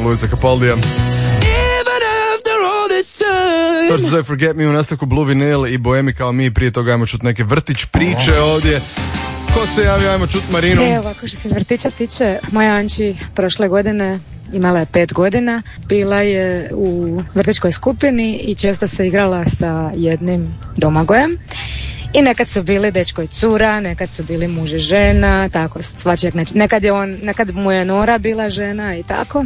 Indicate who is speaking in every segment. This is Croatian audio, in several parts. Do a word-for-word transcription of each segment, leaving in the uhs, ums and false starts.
Speaker 1: Luisa Capaldija. To se zove Forget Me, u nastavku Blue Vinyl i Bohemi kao mi. Prije toga ajmo čut neke vrtić priče ovdje. Ko se javio, ajmo čut Marinu.
Speaker 2: Evo, ovako što se vrtića tiče, moja Anči prošle godine imala je pet godina, bila je u vrtićkoj skupini i često se igrala sa jednim Domagojem. I nekad su bili dečko i cura, nekad su bili muž i žena, tako svačijak, nekad je on, nekad mu je Nora bila žena i tako.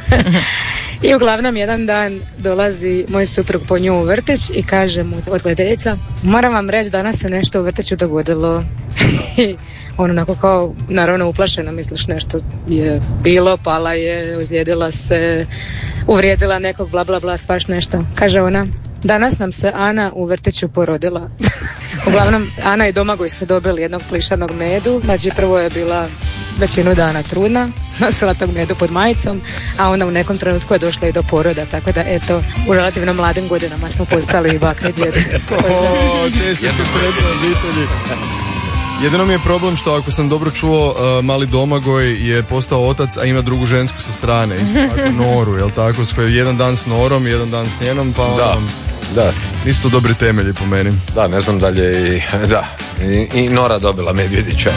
Speaker 2: I uglavnom jedan dan dolazi moj suprug po nju u vrtić i kaže mu odgojiteljica, moram vam reći, danas se nešto u vrtiću dogodilo. I on onako kao, naravno uplašeno, misliš nešto je bilo, pala je, ozlijedila se, uvrijedila nekog, bla bla bla, svaš nešto. Kaže ona, danas nam se Ana u vrtiću porodila. Uglavnom, Ana i Domagoj su dobili jednog plišanog medu, znači prvo je bila većinu dana trudna, nosila tog medu pod majicom, a onda u nekom trenutku je došla i do poroda, tako da eto, u relativno mladim godinama smo postali i baka i djede.
Speaker 1: O, čestitke sretne obitelji. Jedino mi je problem što ako sam dobro čuo, uh, mali Domagoj je postao otac, a ima drugu žensku sa strane, isto tako Noru, jel tako, s kojoj jedan dan s Norom, jedan dan s njenom, pa
Speaker 3: da,
Speaker 1: on,
Speaker 3: da.
Speaker 1: nisu to dobri temelji po meni.
Speaker 3: Da, ne znam dalje i, da, i, i Nora dobila Medvjedića.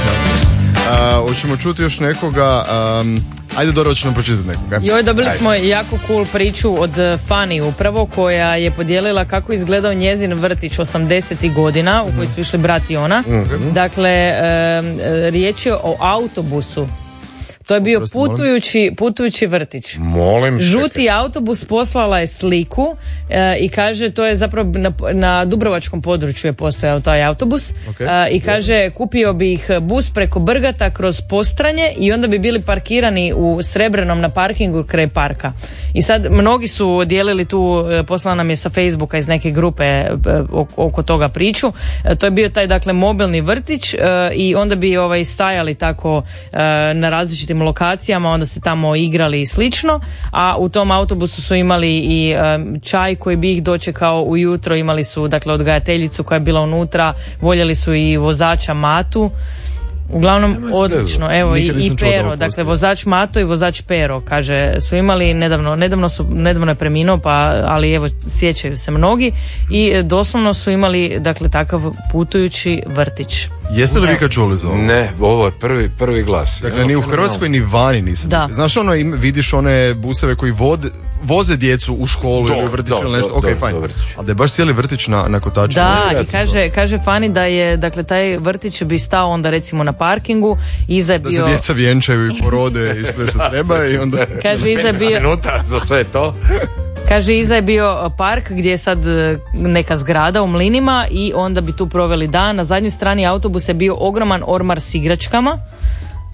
Speaker 1: Uh, hoćemo čuti još nekoga, um, ajde Dora, hoće nam pročitati nekoga.
Speaker 4: Joj, dobili
Speaker 3: Ajde.
Speaker 4: smo jako cool priču od Fani upravo, koja je podijelila kako izgledao njezin vrtić osamdesetih godina u koji su išli brat i ona.
Speaker 3: Mm-hmm.
Speaker 4: Dakle, e, riječ je o autobusu. To je bio
Speaker 1: Prosti,
Speaker 4: putujući, putujući vrtić.
Speaker 3: Molim.
Speaker 4: Žuti
Speaker 3: čekaj.
Speaker 4: autobus, poslala je sliku e, i kaže, to je zapravo na, na Dubrovačkom području je postojao taj autobus.
Speaker 1: Okay.
Speaker 4: E, i kaže, kupio bi ih bus preko Brgata kroz Postranje i onda bi bili parkirani u Srebrenom na parkingu kraj parka. I sad mnogi su dijelili tu, poslala nam je sa Facebooka iz neke grupe e, oko toga priču. E, to je bio taj, dakle, mobilni vrtić e, i onda bi ovaj stajali tako e, na različitim lokacijama, onda se tamo igrali i slično, a u tom autobusu su imali i um, čaj koji bi ih dočekao ujutro, imali su, dakle, odgajateljicu koja je bila unutra, voljeli su i vozača Matu. Uglavnom, odlično, evo, i, i Pero, dakle, vozač Mato i vozač Pero, kaže, su imali nedavno, nedavno su, nedavno je preminuo, pa, ali evo, sjećaju se mnogi i doslovno su imali, dakle, takav putujući vrtić.
Speaker 1: Jeste li vi kad čuli za ovo?
Speaker 3: Ne, ovo je prvi, prvi glas.
Speaker 1: Dakle, ni u Hrvatskoj ni vani nisam.
Speaker 4: Da.
Speaker 1: Znaš ono, im, vidiš one buseve koji vode, voze djecu u školu
Speaker 3: Do,
Speaker 1: ili u vrtić
Speaker 3: do,
Speaker 1: ili nešto,
Speaker 3: do,
Speaker 1: ok,
Speaker 3: do,
Speaker 1: fajn.
Speaker 3: do vrtića.
Speaker 1: Ali da je baš cijeli vrtić na, na kotačima.
Speaker 4: Da,
Speaker 3: ja
Speaker 4: i kaže, kaže Fani da je, dakle, taj vrtić bi stao onda recimo na parkingu, iza je
Speaker 1: Da
Speaker 4: bio...
Speaker 1: se djeca vjenčaju i porode i sve što treba i onda...
Speaker 4: Kaže, iza je bio...
Speaker 3: minuta za sve to.
Speaker 4: Kaže, iza je bio park gdje je sad neka zgrada u Mlinima i onda bi tu proveli dan. Na zadnjoj strani autobusa je bio ogroman ormar s igračkama. Uh,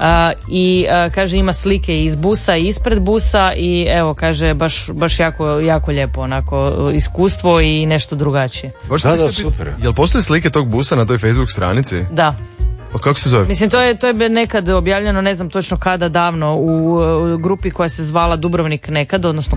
Speaker 4: i uh, kaže, ima slike iz busa i ispred busa i evo, kaže, baš, baš jako, jako lijepo onako iskustvo i nešto drugačije.
Speaker 1: Baš
Speaker 3: Da,
Speaker 1: ste
Speaker 3: da,
Speaker 1: htjeli
Speaker 3: super.
Speaker 1: pit- Jel postoje slike tog busa na toj Facebook stranici?
Speaker 4: Da.
Speaker 1: Pa kako se zove?
Speaker 4: Mislim, to je, to je nekad objavljeno, ne znam točno kada, davno, u, u grupi koja se zvala Dubrovnik nekad, odnosno